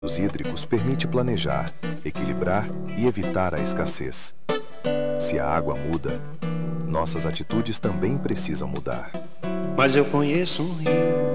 Os hídricos permite planejar, equilibrar e evitar a escassez. Se a água muda, nossas atitudes também precisam mudar. Mas eu conheço um rio